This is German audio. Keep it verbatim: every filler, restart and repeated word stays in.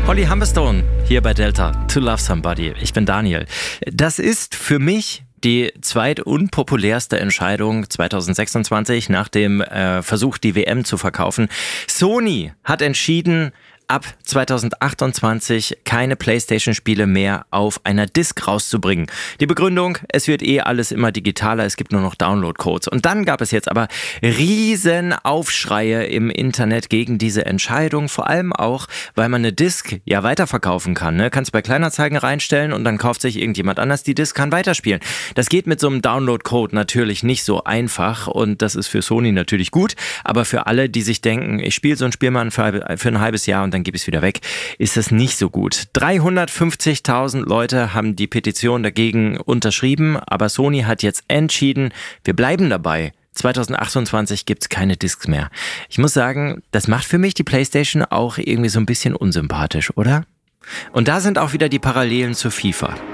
Holly Humberstone hier bei Delta, To Love Somebody. Ich bin Daniel. Das ist für mich die zweitunpopulärste Entscheidung zwanzig sechsundzwanzig nach dem äh, Versuch, die W M zu verkaufen. Sony hat entschieden, ab zwanzig achtundzwanzig keine PlayStation-Spiele mehr auf einer Disc rauszubringen. Die Begründung, es wird eh alles immer digitaler, es gibt nur noch Download-Codes. Und dann gab es jetzt aber riesen Aufschreie im Internet gegen diese Entscheidung, vor allem auch, weil man eine Disc ja weiterverkaufen kann. Ne? Kannst bei Kleinanzeigen reinstellen und dann kauft sich irgendjemand anders die Disc, kann weiterspielen. Das geht mit so einem Download-Code natürlich nicht so einfach und das ist für Sony natürlich gut, aber für alle, die sich denken, ich spiele so ein Spiel mal für, für ein halbes Jahr und dann gebe ich es wieder weg, ist das nicht so gut. dreihundertfünfzigtausend Leute haben die Petition dagegen unterschrieben, aber Sony hat jetzt entschieden, wir bleiben dabei. zwanzig achtundzwanzig gibt's keine Discs mehr. Ich muss sagen, das macht für mich die PlayStation auch irgendwie so ein bisschen unsympathisch, oder? Und da sind auch wieder die Parallelen zu FIFA.